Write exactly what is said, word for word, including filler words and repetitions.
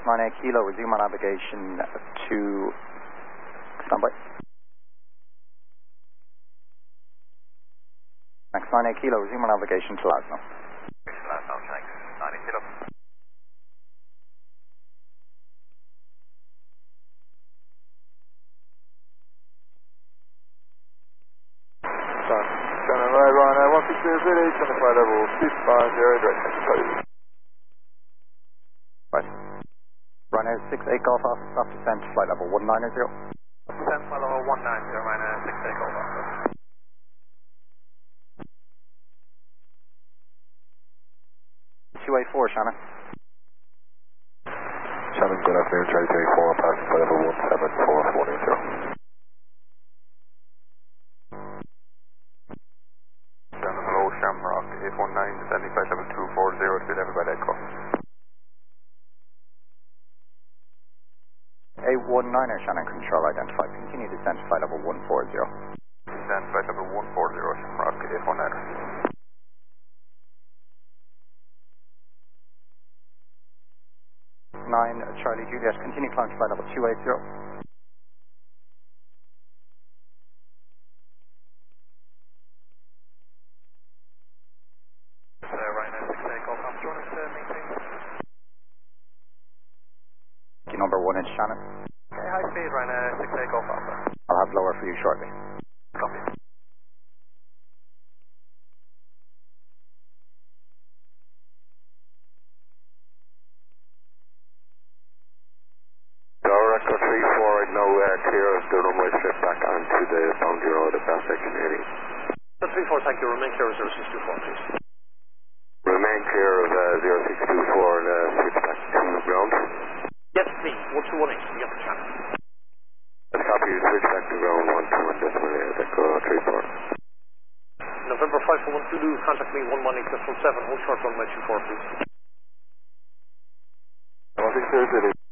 nine eight Kilo, resume on navigation to standby. Max nine eight Kilo, resume on navigation to Lasno. Lasno, thanks. nine eight Kilo. Shannon Road, Rhino one six zero zero, twenty-five level two five zero, direction code. Right. Rhino six eight Golf Alpha, stop descent, flight level one nine zero. Descent, flight level one nine zero, Rhino six eight Golf Alpha. two eight four, Shannon. Shannon, good afternoon, Charlie two eight four, passing flight level one seven four four zero. Shannon, hello, Shamrock eight one nine, descending flight level two four zero to eleven by Echo. eight one niner, Shannon control identified. Continue descent to flight level one four zero. Descent flight level one four zero, Shamrock eight one niner. nine Charlie Juliet, continue climb to flight level two eight zero. Uh, Rhino six eight Golf Alpha, do you want us to maintain? Key number one inch, Shannon. Okay, high speed, Rhino six eight Golf Alpha. I'll have lower for you shortly. Copy. Echo three four, no uh, clear of the runway straight back onto the boundary road at that section heading. So three four, thank you, remain clear of zero six two four, please. Remain clear of uh, zero six two four and uh, switch back to ground. Yes, please, one two one eight, you got the channel. Let's copy you, switch back to ground one two one decimal eight, Echo three four. November five four one two two, contact me one one eight decimal seven, hold short runway two four, please. one six zero zero.